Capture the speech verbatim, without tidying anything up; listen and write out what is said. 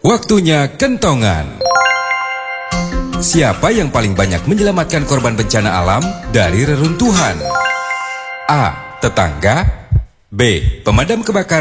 Waktunya kentongan. Siapa yang paling banyak menyelamatkan korban bencana alam dari reruntuhan? A. Tetangga. B. Pemadam kebakaran.